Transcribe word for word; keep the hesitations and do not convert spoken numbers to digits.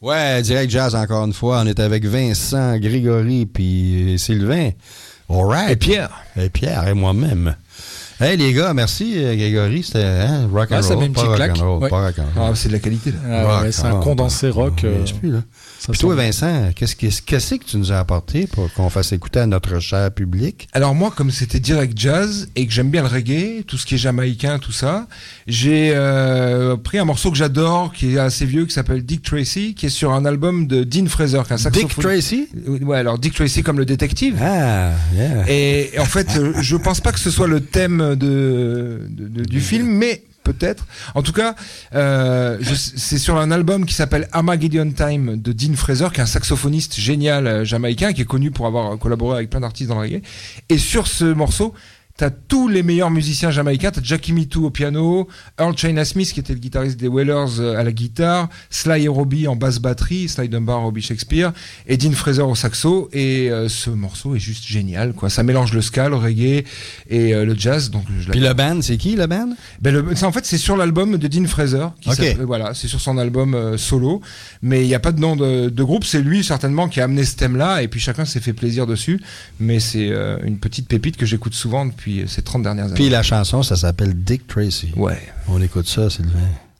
Ouais, direct jazz encore une fois. On est avec Vincent, Grégory, puis Sylvain. All right. Et Pierre. Et Pierre et moi-même. Hey les gars, merci Grégory, c'était hein, rock and Ah, ça roll, met une pas petite rock claque. and roll, Ouais. pas rock and roll. Ah, c'est de la qualité. Là. Ah, Rock ouais, c'est and un roll. condensé rock. On euh, laisse plus, là. ça Puis sent toi bien. Vincent, qu'est-ce, qu'est-ce, qu'est-ce que tu nous as apporté pour qu'on fasse écouter à notre cher public? Alors moi, comme c'était direct jazz et que j'aime bien le reggae, tout ce qui est jamaïcain, tout ça, j'ai euh, pris un morceau que j'adore, qui est assez vieux, qui s'appelle Dick Tracy, qui est sur un album de Dean Fraser, qui est un saxophone. Dick Tracy? Ouais, alors Dick Tracy comme le détective. Ah, yeah. Et, et en fait, euh, je pense pas que ce soit le thème de, de- de- du film, mais peut-être. En tout cas, euh, je- c'est sur un album qui s'appelle Armageddon Time de Dean Fraser, qui est un saxophoniste génial euh, jamaïcain, qui est connu pour avoir collaboré avec plein d'artistes dans le reggae. Et sur ce morceau, t'as tous les meilleurs musiciens jamaïcains. T'as Jackie Mittoo au piano, Earl China Smith qui était le guitariste des Wailers euh, à la guitare, Sly et Robbie en basse batterie, Sly Dunbar, Robbie Shakespeare, et Dean Fraser au saxo. Et euh, ce morceau est juste génial, quoi. Ça mélange le ska, le reggae et euh, le jazz. Donc je Puis le band, c'est qui le band? ben le, ça, en fait, c'est sur l'album de Dean Fraser. Qui Ok. s'appelle- Voilà, c'est sur son album euh, solo. Mais il n'y a pas de nom de, de groupe. C'est lui, certainement, qui a amené ce thème-là. Et puis chacun s'est fait plaisir dessus. Mais c'est euh, une petite pépite que j'écoute souvent depuis ces trente dernières années. Puis la chanson, ça s'appelle Dick Tracy. Ouais. On écoute ça, Sylvain.